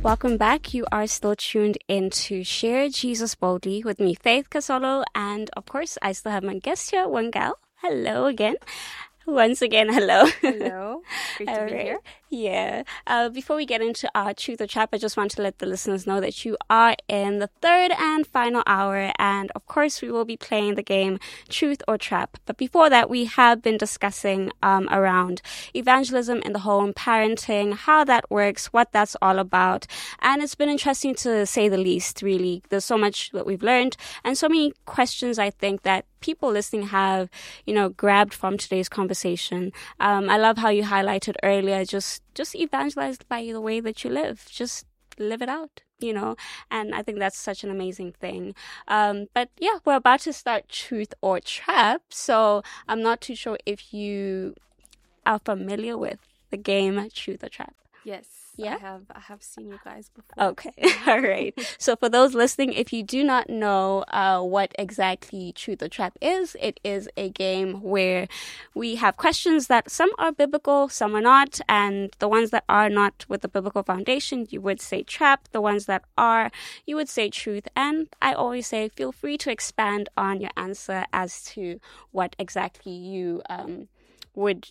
Welcome back. You are still tuned in to Share Jesus Boldly with me, Faith Casolo, and of course, I still have my guest here, one gal. Hello again. Once again, hello. Hello. Great to be here. Yeah. Before we get into our Truth or Trap, I just want to let the listeners know that you are in the third and final hour. And of course, we will be playing the game Truth or Trap. But before that, we have been discussing around evangelism in the home, parenting, how that works, what that's all about. And it's been interesting to say the least, really. There's so much that we've learned and so many questions I think that people listening have, grabbed from today's conversation. I love how you highlighted earlier, just evangelize by the way that you live. Just live it out, and I think that's such an amazing thing. But yeah, we're about to start Truth or Trap. So I'm not too sure if you are familiar with the game Truth or Trap. Yes. Yeah? I have seen you guys before. Okay. All right. So for those listening, if you do not know what exactly Truth or Trap is, it is a game where we have questions that some are biblical, some are not, and the ones that are not with the biblical foundation, you would say trap. The ones that are, you would say truth. And I always say, feel free to expand on your answer as to what exactly you would,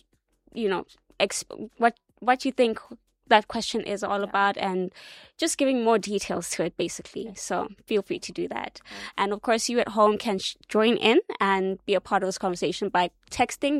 what you think that question is all about, and just giving more details to it, basically. So feel free to do that. And of course, you at home can join in and be a part of this conversation by texting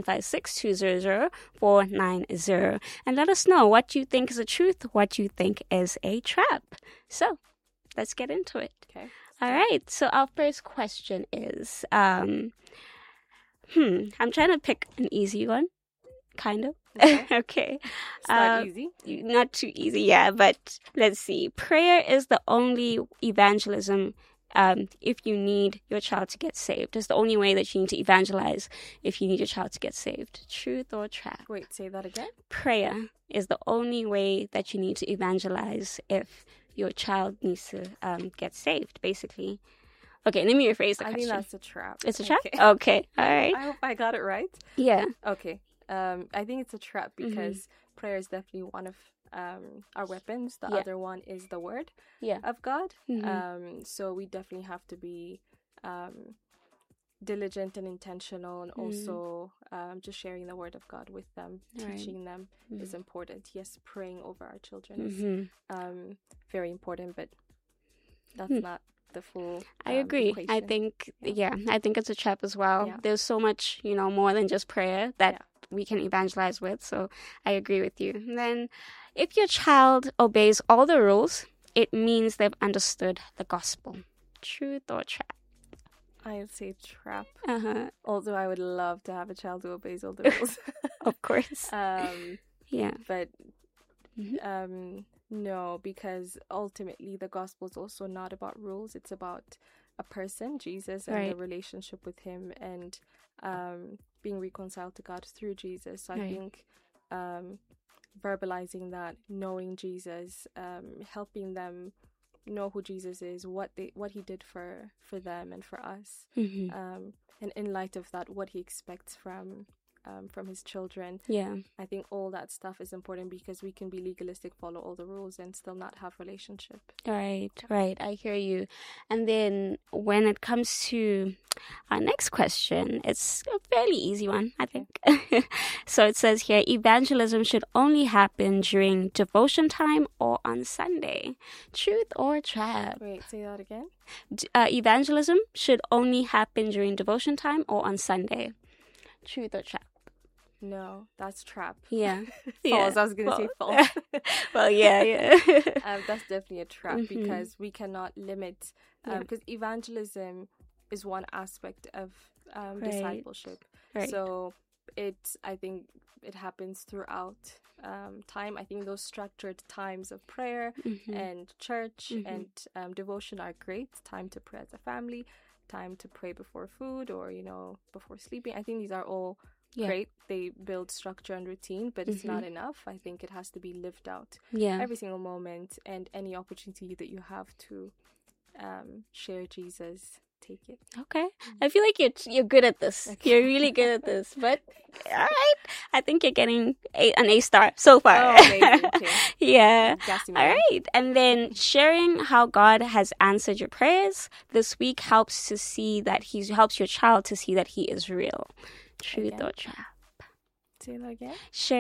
0956-200-490 and let us know what you think is a truth, what you think is a trap. So let's get into it. Okay. All right. So our first question is, I'm trying to pick an easy one. Kind of. Okay. It's not easy. Not too easy, yeah. But let's see. Prayer is the only evangelism if you need your child to get saved. It's the only way that you need to evangelize if you need your child to get saved. Truth or trap? Wait, say that again? Prayer is the only way that you need to evangelize if your child needs to get saved, basically. Okay, let me rephrase the question. I think that's a trap. It's a trap? Okay. All right. I hope I got it right. Yeah. Okay. I think it's a trap because prayer is definitely one of our weapons. The other one is the word of God. So we definitely have to be diligent and intentional, and also just sharing the word of God with them, teaching them is important. Yes, praying over our children is very important, but that's not the full I agree. equation. I think I think it's a trap as well. Yeah. There's so much, more than just prayer that we can evangelize with. So I agree with you. And then if your child obeys all the rules, it means they've understood the gospel. Truth or trap? I'd say trap. Although I would love to have a child who obeys all the rules. Of course. But no, because ultimately the gospel is also not about rules. It's about a person, Jesus, and the relationship with him, and being reconciled to God through Jesus. So I think verbalizing that, knowing Jesus, helping them know who Jesus is, what he did for them and for us, and in light of that, what he expects from his children. Yeah, I think all that stuff is important because we can be legalistic, follow all the rules, and still not have relationship. Right. I hear you. And then when it comes to our next question, it's a fairly easy one, I think. So it says here, evangelism should only happen during devotion time or on Sunday. Truth or trap? Wait, say that again. Evangelism should only happen during devotion time or on Sunday. Truth or trap? No, that's trap. Yeah. False. I was going to say false. Well, yeah. That's definitely a trap because we cannot limit, because evangelism is one aspect of discipleship. Right. So I think it happens throughout time. I think those structured times of prayer and church and devotion are great. Time to pray as a family, time to pray before food or, before sleeping. I think these are all great. They build structure and routine, but it's not enough. I think it has to be lived out every single moment, and any opportunity that you have to share Jesus take it. Okay. I feel like you're good at this. Okay. You're really good at this. But all right, I think you're getting an A star so far. Oh, amazing. Okay. Yeah. All right. And then sharing how God has answered your prayers this week helps helps your child to see that He is real. Truth or trap? Say that again.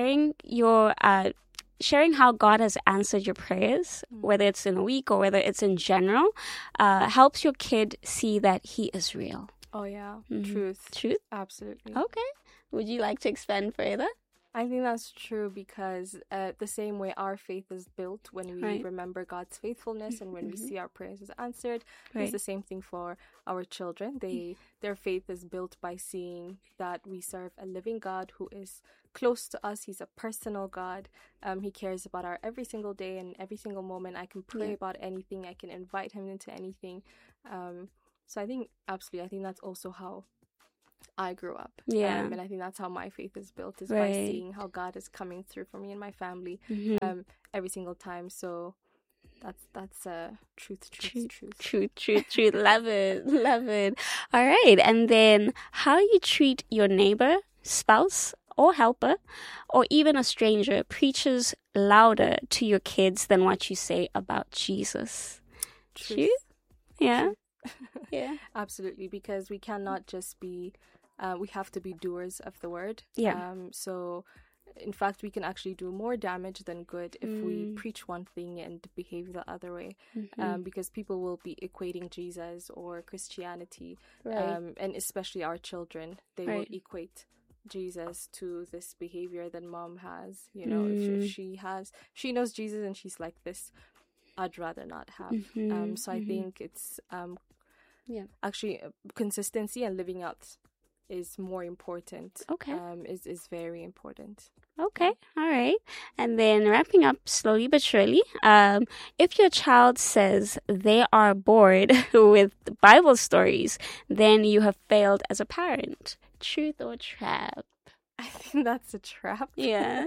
Sharing how God has answered your prayers, whether it's in a week or whether it's in general, helps your kid see that He is real. Oh, yeah. Mm-hmm. Truth? Absolutely. Okay. Would you like to expand further? I think that's true because the same way our faith is built when we remember God's faithfulness and when we see our prayers as answered, it's the same thing for our children. Their faith is built by seeing that we serve a living God who is close to us. He's a personal God. He cares about our every single day and every single moment. I can pray about anything. I can invite Him into anything. So I think that's also how I grew up. And I think that's how my faith is built, is by seeing how God is coming through for me and my family every single time. So that's truth. Love it. All right. And then how you treat your neighbor, spouse, or helper, or even a stranger preaches louder to your kids than what you say about Jesus. Truth? Yeah. Truth. Yeah. Absolutely, because we cannot just be we have to be doers of the word. So in fact, we can actually do more damage than good if we preach one thing and behave the other way, because people will be equating Jesus or Christianity, and especially our children, they will equate Jesus to this behavior that mom has. You know, if she knows Jesus and she's like this, I'd rather not have. So I think it's actually consistency and living out is more important. Okay. Is very important. Okay. All right. And then wrapping up slowly but surely, if your child says they are bored with Bible stories, then you have failed as a parent. Truth or trap? I think that's a trap. Yeah.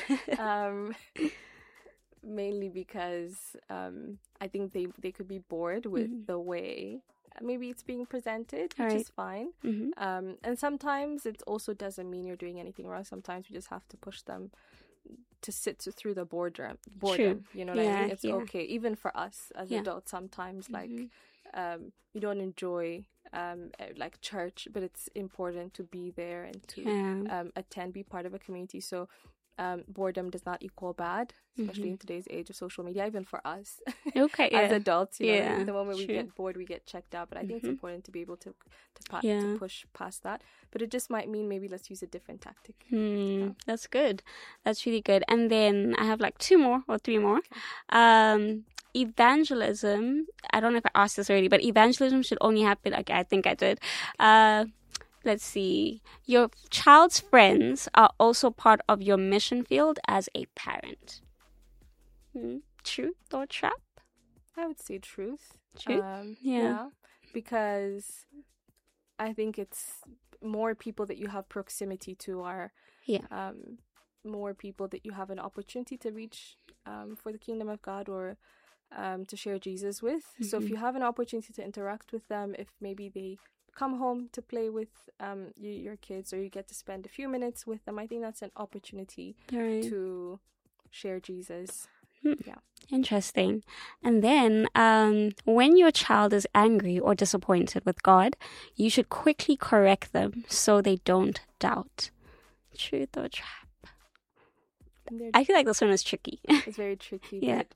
Mainly because I think they could be bored with the way maybe it's being presented, which is fine. And sometimes it also doesn't mean you're doing anything wrong. Sometimes we just have to push them to sit through the boredom. True. You know what I mean? It's okay. Even for us as adults, sometimes like you don't enjoy like church, but it's important to be there and to attend, be part of a community. So boredom does not equal bad, especially in today's age of social media, even for us. Okay. As adults, you know, the moment we get bored, we get checked out. But I think it's important to be able to push past that. But it just might mean maybe let's use a different tactic. That's good. That's really good. And then I have like 2 more or 3 more. Okay. Evangelism. I don't know if I asked this already, but evangelism should only happen. Okay, I think I did. Let's see. Your child's friends are also part of your mission field as a parent. Truth or trap? I would say truth. Yeah. Because I think it's more people that you have proximity to are more people that you have an opportunity to reach for the kingdom of God or to share Jesus with. So if you have an opportunity to interact with them, if maybe they come home to play with your kids or you get to spend a few minutes with them, I think that's an opportunity to share Jesus. Yeah. Interesting. And then when your child is angry or disappointed with God, you should quickly correct them so they don't doubt. Truth or trap? I feel like this one is tricky. It's very tricky. But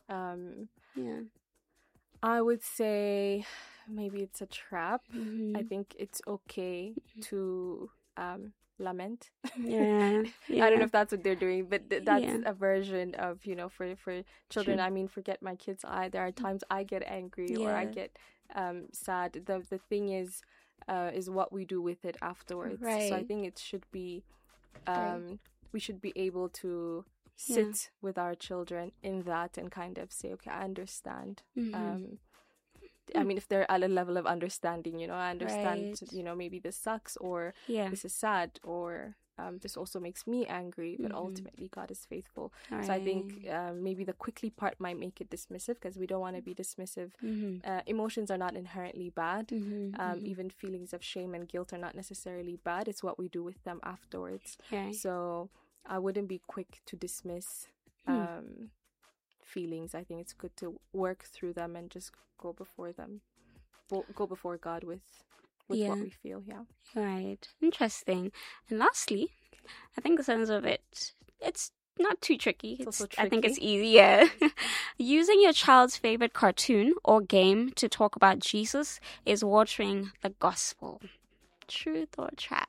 I would say maybe it's a trap. I think it's okay to lament. I don't know if that's what they're doing, but that's a version of, you know, for children. True. I mean, forget my kids. There are times I get angry or I get sad. The thing is what we do with it afterwards. So I think it should be we should be able to sit with our children in that and kind of say, okay, I understand. I mean, if they're at a level of understanding, you know, I understand, you know, maybe this sucks or this is sad or this also makes me angry, but ultimately God is faithful. Right. So I think maybe the quickly part might make it dismissive, because we don't want to be dismissive. Emotions are not inherently bad. Even feelings of shame and guilt are not necessarily bad. It's what we do with them afterwards. Okay. So I wouldn't be quick to dismiss feelings. I think it's good to work through them and just go before them. Go before God with what we feel. Yeah. Right. Interesting. And lastly, I think the sense of it, it's not too tricky. It's also tricky. I think it's easy. Yeah. Using your child's favorite cartoon or game to talk about Jesus is watering the gospel. Truth or trap?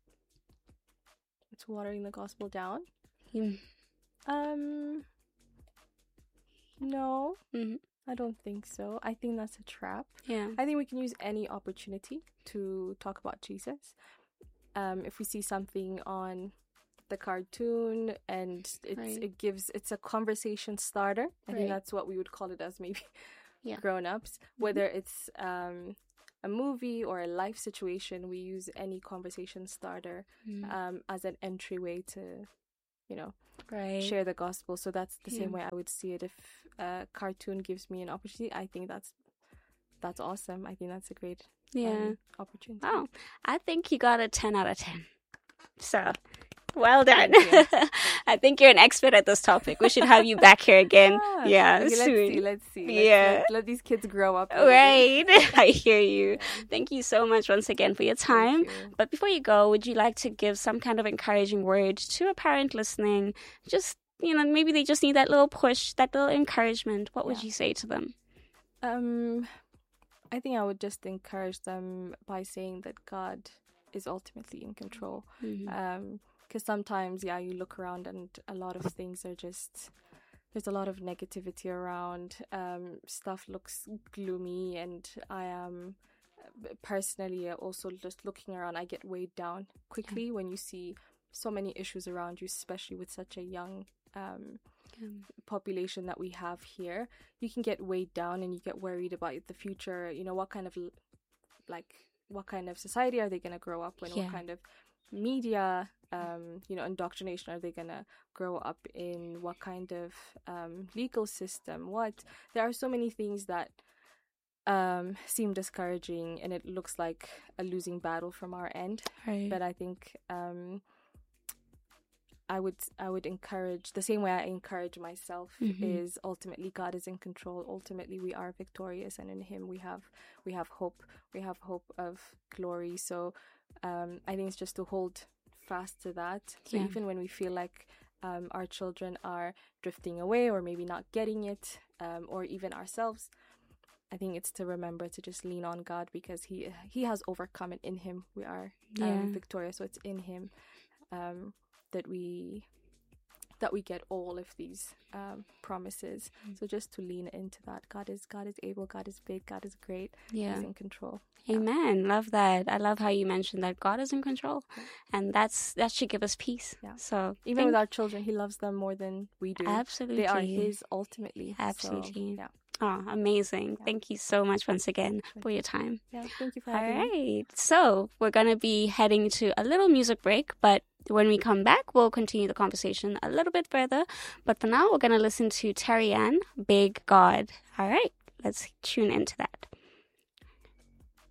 It's watering the gospel down. No. I don't think so. I think that's a trap. Yeah. I think we can use any opportunity to talk about Jesus. If we see something on the cartoon and it's a conversation starter. I think that's what we would call it as maybe grown-ups. Whether it's a movie or a life situation, we use any conversation starter as an entryway to, share the gospel. So that's the same way I would see it. If a cartoon gives me an opportunity, I think that's awesome. I think that's a great opportunity. Oh, I think you got a 10 out of 10. So, well done. I think you're an expert at this topic. We should have you back here again. Soon. Let's see. Let these kids grow up. Right. I hear you. Thank you so much once again for your time. But before you go, would you like to give some kind of encouraging word to a parent listening? Just, maybe they just need that little push, that little encouragement. What would you say to them? I think I would just encourage them by saying that God is ultimately in control. Because sometimes, you look around and a lot of things are just, there's a lot of negativity around. Stuff looks gloomy, and I am personally also just looking around, I get weighed down quickly when you see so many issues around you, especially with such a young population that we have here. You can get weighed down and you get worried about the future. What kind of society are they going to grow up in? What kind of media indoctrination are they gonna grow up in? What kind of legal system? There are so many things that seem discouraging, and it looks like a losing battle from our end. But I think I would encourage, the same way I encourage myself, is ultimately God is in control. Ultimately we are victorious, and in Him we have hope. We have hope of glory. So I think it's just to hold fast to that. So even when we feel like our children are drifting away or maybe not getting it, or even ourselves, I think it's to remember to just lean on God, because He has overcome, and in Him we are victorious. So it's in Him that we get all of these promises. So just to lean into that. God is able, God is big, God is great. He's in control. Amen. Love that. I love how you mentioned that God is in control, and that should give us peace. So even with our children, He loves them more than we do. Absolutely. They are His ultimately. Absolutely. So, Oh, amazing. Thank you so much once again for your time. Thank you for having me. All right. So we're going to be heading to a little music break, but when we come back, we'll continue the conversation a little bit further. But for now, we're going to listen to Terry Ann, Big God. All right. Let's tune into that.